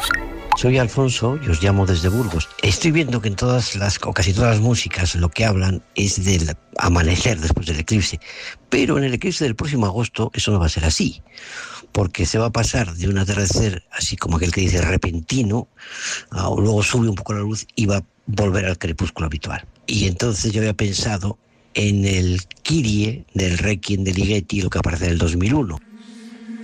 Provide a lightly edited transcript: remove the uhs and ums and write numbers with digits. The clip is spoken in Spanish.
Soy Alfonso y os llamo desde Burgos. Estoy viendo que en casi todas las músicas lo que hablan es del amanecer después del eclipse. Pero en el eclipse del próximo agosto eso no va a ser así. Porque se va a pasar de un atardecer, así como aquel que dice repentino, o luego sube un poco la luz y va a volver al crepúsculo habitual. Y entonces yo había pensado en el Kyrie del Requiem de Ligeti, lo que aparece en el 2001.